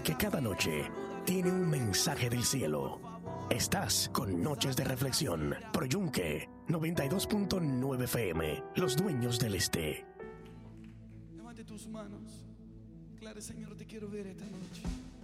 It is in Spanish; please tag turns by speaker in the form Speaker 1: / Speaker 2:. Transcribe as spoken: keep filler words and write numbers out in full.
Speaker 1: porque cada noche tiene un mensaje del cielo. Estás con Noches de Reflexión por Yunque noventa y dos punto nueve F M, los dueños del este.
Speaker 2: Levante tus manos. Claro, Señor, te quiero ver esta noche.